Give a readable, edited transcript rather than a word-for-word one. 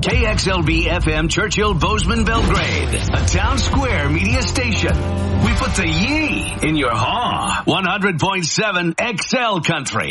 KXLB FM Churchill Bozeman Belgrade, a town square media station. We put the ye in your haw. 100.7 XL Country.